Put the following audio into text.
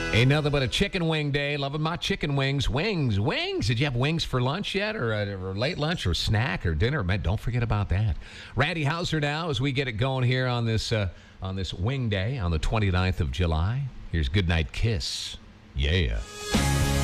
Ain't nothing but a chicken wing day. Loving my chicken wings. Wings. Did you have wings for lunch yet, or late lunch, or snack, or dinner? Man, don't forget about that. Randy Hauser now as we get it going here on this wing day on the 29th of July. Here's Goodnight Kiss. Yeah.